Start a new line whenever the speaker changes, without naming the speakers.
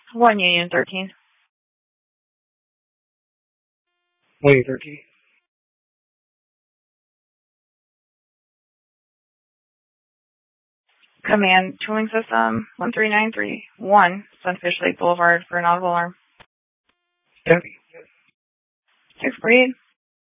1 Union 13.
1 13.
Command Tooling System 13931, Sunfish Lake Boulevard for an audible alarm.
Copy.
6 Breed.